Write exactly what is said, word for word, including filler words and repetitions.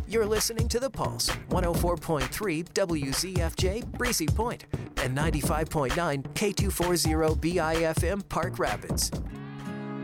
You're listening to The Pulse, one oh four point three W Z F J Breezy Point and ninety-five point nine K two forty B I F M Park Rapids.